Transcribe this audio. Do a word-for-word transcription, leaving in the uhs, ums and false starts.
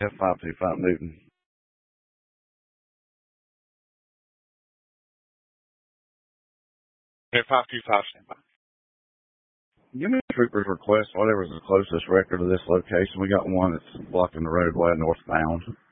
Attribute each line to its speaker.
Speaker 1: F five two five Newton.
Speaker 2: F five two five, stand by.
Speaker 1: Give me a trooper's request, whatever's the closest record to this location. We got one that's blocking the roadway northbound.